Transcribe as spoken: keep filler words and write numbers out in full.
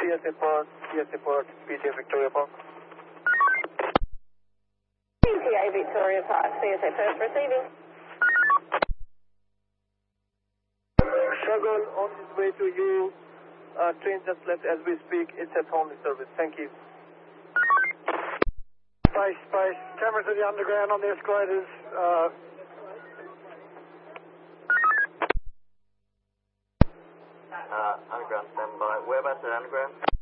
C S A Port, C S A Port, P T A Victoria Park. P T A Victoria Park, C S A Perth receiving. Struggle on his way to you. Uh, train just left as we speak. It's at home service. Thank you. Space, space. Cameras at the underground on the escalators. Uh, uh, underground standby. Whereabouts at underground?